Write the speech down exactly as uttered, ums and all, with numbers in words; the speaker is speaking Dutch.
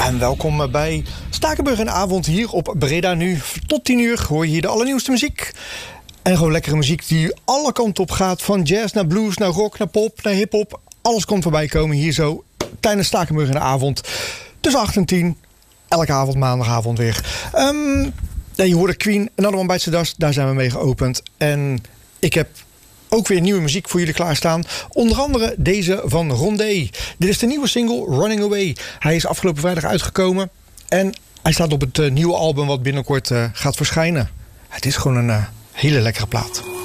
En welkom bij Stakenburg in de avond hier op Breda Nu. Tot tien uur hoor je hier de allernieuwste muziek. En gewoon lekkere muziek die alle kanten op gaat. Van jazz naar blues, naar rock, naar pop, naar hiphop. Alles komt voorbij komen hier zo tijdens Stakenburg in de avond. Tussen acht en tien. Elke avond, maandagavond weer. Um, ja, je hoorde Queen, Another One Bites the Dust. Daar zijn we mee geopend. En ik heb ook weer nieuwe muziek voor jullie klaarstaan. Onder andere deze van Rondé. Dit is de nieuwe single Running Away. Hij is afgelopen vrijdag uitgekomen. En hij staat op het uh, nieuwe album wat binnenkort uh, gaat verschijnen. Het is gewoon een uh, hele lekkere plaat.